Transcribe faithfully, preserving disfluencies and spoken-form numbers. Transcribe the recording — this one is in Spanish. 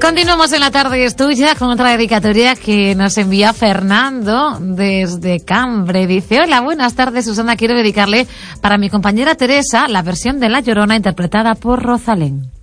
Continuamos en La Tarde es Tuya con otra dedicatoria que nos envía Fernando desde Cambre. Dice: hola, buenas tardes, Susana. Quiero dedicarle para mi compañera Teresa la versión de La Llorona interpretada por Rosalén.